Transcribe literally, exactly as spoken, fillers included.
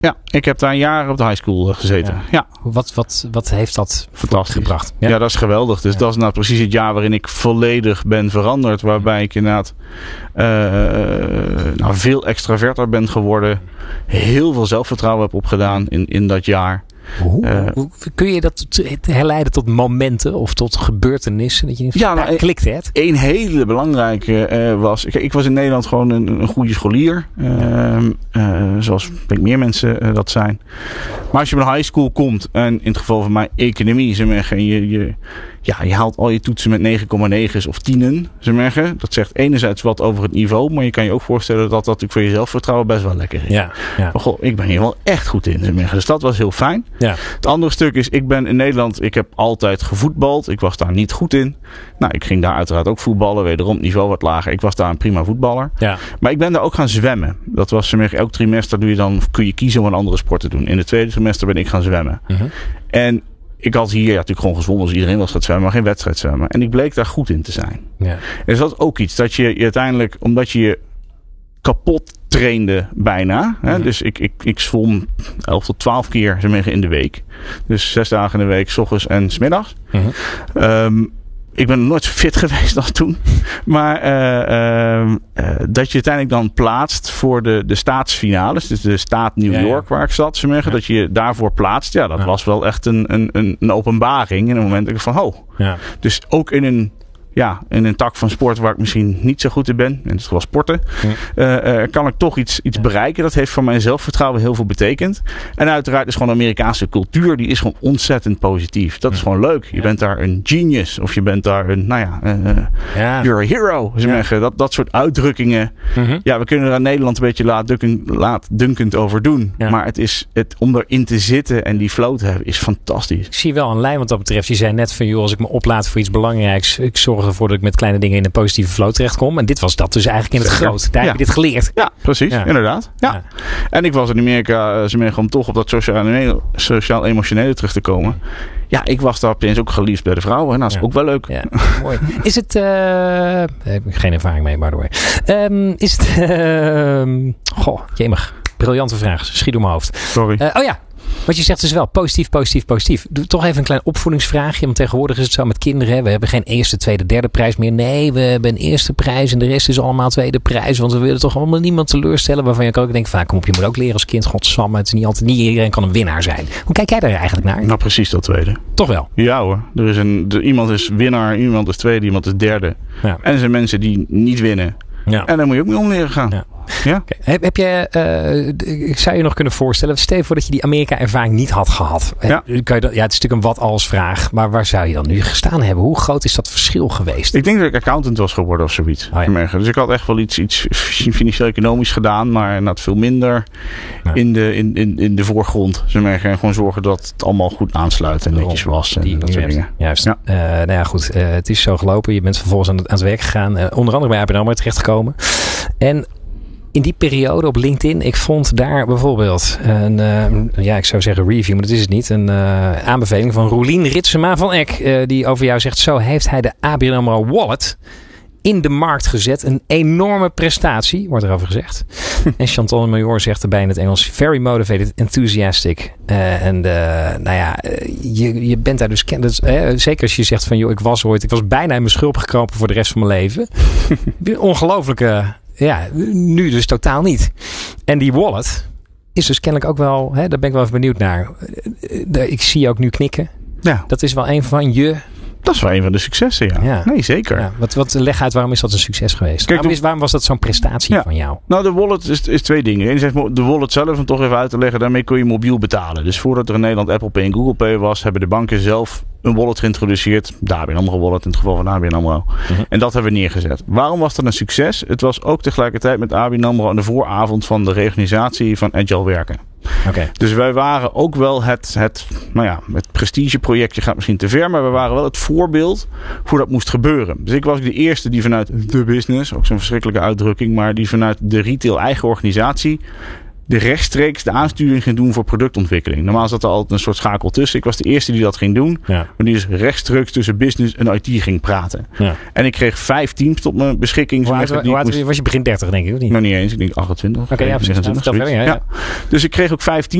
Ja, ik heb daar een jaar op de high school gezeten. Ja. Ja. Wat, wat, wat heeft dat gebracht? Ja. ja, dat is geweldig. Dus ja. dat is nou precies het jaar waarin ik volledig ben veranderd. Waarbij ik inderdaad uh, nou, veel extraverter ben geworden. Heel veel zelfvertrouwen heb opgedaan in, in dat jaar. Hoe, uh, hoe kun je dat herleiden tot momenten of tot gebeurtenissen dat je ja, nou, klikt hebt? Een hele belangrijke uh, was, ik, ik was in Nederland gewoon een, een goede scholier, uh, uh, zoals denk ik meer mensen uh, dat zijn. Maar als je bij een high school komt en in het geval van mij economie, en je, je, ja, je haalt al je toetsen met negen komma negen's of tienen, dat zegt enerzijds wat over het niveau, maar je kan je ook voorstellen dat dat natuurlijk voor je zelfvertrouwen best wel lekker is. Ja, ja. Maar goh, ik ben hier wel echt goed in, dus dat was heel fijn. Ja. Het andere stuk is, ik ben in Nederland, ik heb altijd gevoetbald. Ik was daar niet goed in. Nou, ik ging daar uiteraard ook voetballen. Wederom het niveau wat lager. Ik was daar een prima voetballer. Ja. Maar ik ben daar ook gaan zwemmen. Dat was elk trimester doe je dan, kun je kiezen om een andere sport te doen. In het tweede trimester ben ik gaan zwemmen. Uh-huh. En ik had hier ja, natuurlijk gewoon gezwommen als iedereen was gaat zwemmen, maar geen wedstrijd zwemmen. En ik bleek daar goed in te zijn. Ja. En dus dat is ook iets dat je, je uiteindelijk, omdat je je kapot trainde bijna. Hè? Mm-hmm. Dus ik, ik, ik zwom elf tot twaalf keer in de week. Dus zes dagen in de week, 's ochtends en 's middags. Mm-hmm. Um, ik ben nooit zo fit geweest als toen. Maar uh, uh, uh, dat je uiteindelijk dan plaatst voor de, de staatsfinales. Dus de staat New York ja, ja. waar ik zat. Ja. Dat je je daarvoor plaatst. Ja, dat ja. was wel echt een, een, een openbaring. In een moment dat ik van, oh. Ja. Dus ook in een... Ja, in een tak van sport waar ik misschien niet zo goed in ben, in het geval sporten, ja. uh, uh, kan ik toch iets, iets ja. bereiken. Dat heeft voor mijn zelfvertrouwen heel veel betekend. En uiteraard is gewoon de Amerikaanse cultuur, die is gewoon ontzettend positief. Dat ja. is gewoon leuk. Je ja. bent daar een genius, of je bent daar een, nou ja, uh, ja. you're a hero. Ja. Dat, dat soort uitdrukkingen. Mm-hmm. Ja, we kunnen er in Nederland een beetje laatdunkend, laatdunkend over doen. Ja. Maar het is, het, om erin te zitten en die flow te hebben, is fantastisch. Ik zie wel een lijn wat dat betreft. Je zei net van, joh, als ik me oplaat voor iets belangrijks, ik zorg ervoor dat ik met kleine dingen in een positieve flow terecht-kom. En dit was dat dus eigenlijk in het groot. Daar ja. heb je dit geleerd. Ja, precies. Ja. Inderdaad. Ja. Ja. En ik was in Amerika, ze merken om toch op dat sociaal-emotionele terug te komen. Ja, ik was daar opeens ook geliefd bij de vrouwen. En dat is ja. ook wel leuk. Ja, mooi. Is het... Uh, daar heb ik geen ervaring mee, by the way. Um, is het... Uh, goh, jemig. Briljante vraag. Schiet door mijn hoofd. Sorry. Uh, oh ja. Wat je zegt is wel positief, positief, positief. Doe toch even een klein opvoedingsvraagje. Want tegenwoordig is het zo met kinderen. Hè? We hebben geen eerste, tweede, derde prijs meer. Nee, we hebben een eerste prijs en de rest is allemaal tweede prijs. Want we willen toch allemaal niemand teleurstellen. Waarvan je ook denkt, vaak kom op, je moet ook leren als kind. Godsamme, het is niet altijd, niet iedereen kan een winnaar zijn. Hoe kijk jij daar eigenlijk naar? Nou, precies dat tweede. Toch wel? Ja hoor. Er is een, er, iemand is winnaar, iemand is tweede, iemand is derde. Ja. En er zijn mensen die niet winnen. Ja. En daar moet je ook mee om leren gaan. Ja. Ja? Okay. Heb, heb je, uh, ik zou je nog kunnen voorstellen, stel je voor dat je die Amerika-ervaring niet had gehad. Ja. Kan je dat, ja, het is natuurlijk een wat-als vraag, maar waar zou je dan nu gestaan hebben? Hoe groot is dat verschil geweest? Ik denk dat ik accountant was geworden of zoiets. Oh, ja. Dus ik had echt wel iets, iets financieel-economisch gedaan, maar net veel minder ja. in, de, in, in, in de voorgrond. En gewoon zorgen dat het allemaal goed aansluit en netjes was en die, dat soort dingen. Juist. Ja. Uh, nou ja, goed. Uh, het is zo gelopen. Je bent vervolgens aan het, aan het werk gegaan. Uh, onder andere bij A B N AMRO terechtgekomen. En in die periode op LinkedIn, ik vond daar bijvoorbeeld een, uh, ja, ik zou zeggen review, maar dat is het niet. Een uh, aanbeveling van Roelien Ritsema van Eck, uh, die over jou zegt, zo heeft hij de A B N AMRO Wallet in de markt gezet. Een enorme prestatie, wordt erover gezegd. En Chantal Major zegt erbij in het Engels, very motivated, enthusiastic. Uh, en uh, nou ja, je, je bent daar dus... dus uh, zeker als je zegt van, joh, ik was ooit, ik was bijna in mijn schulp gekropen voor de rest van mijn leven. Ongelooflijke... Ja, nu dus totaal niet. En die wallet is dus kennelijk ook wel... Hè, daar ben ik wel even benieuwd naar. Ik zie je ook nu knikken. Ja. Dat is wel een van je... Dat is wel een van de successen, ja. ja. Nee, zeker. Ja. Wat, wat leg uit, waarom is dat een succes geweest? Kijk, waarom, is, waarom was dat zo'n prestatie ja. van jou? Nou, de wallet is, is twee dingen. Enerzijds de wallet zelf, om toch even uit te leggen, daarmee kun je mobiel betalen. Dus voordat er in Nederland Apple Pay en Google Pay was, hebben de banken zelf een wallet geïntroduceerd. De A B N AMRO wallet, in het geval van A B N AMRO. Uh-huh. En dat hebben we neergezet. Waarom was dat een succes? Het was ook tegelijkertijd met A B N AMRO aan de vooravond van de reorganisatie van Agile werken. Okay. Dus wij waren ook wel het, het, nou ja, het prestigeprojectje gaat misschien te ver, maar we waren wel het voorbeeld hoe dat moest gebeuren. Dus ik was de eerste die vanuit de business, ook zo'n verschrikkelijke uitdrukking, maar die vanuit de retail eigen organisatie de rechtstreeks de aansturing ging doen voor productontwikkeling. Normaal zat er altijd een soort schakel tussen. Ik was de eerste die dat ging doen. Ja. Maar die dus rechtstreeks tussen business en I T ging praten. Ja. En ik kreeg vijf teams tot mijn beschikking. Hoe oud, hoe oud moest... was je begin dertig, denk ik, of niet? Nog niet eens. Ik denk achtentwintig. Oké, okay, ja, precies. negenentwintig, ja, ja, ja. ja. Dus ik kreeg ook vijf teams